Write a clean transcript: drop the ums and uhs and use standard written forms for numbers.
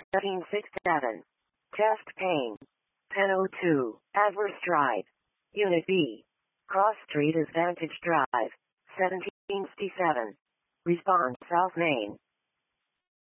1767. Chest pain. Pen 02. Adverse Drive. Unit B. Cross Street is Vantage Drive. 1767. Response South Main.